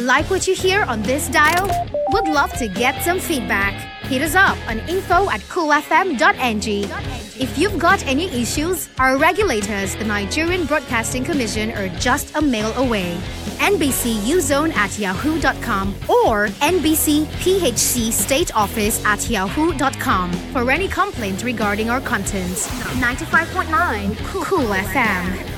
Like what you hear on this dial? Would love to get some feedback. Hit us up on info@coolfm.ng. If you've got any issues, our regulators, the Nigerian Broadcasting Commission, are just a mail away. NBCUzone@yahoo.com or NBC PHC State Office @yahoo.com for any complaint regarding our content. 95.9 Cool FM.